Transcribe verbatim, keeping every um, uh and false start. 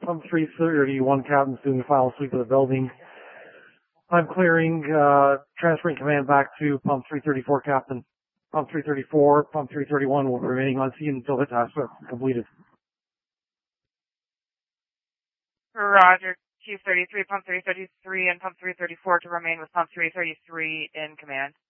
Pump three thirty-one, Captain's doing the final sweep of the building. I'm clearing, uh, transferring command back to Pump three thirty-four, Captain. Pump three thirty-four, Pump three thirty-one will be remaining on scene until the task is completed. Roger. Q thirty-three, Pump three thirty-three, and Pump three thirty-four to remain with Pump three thirty-three in command.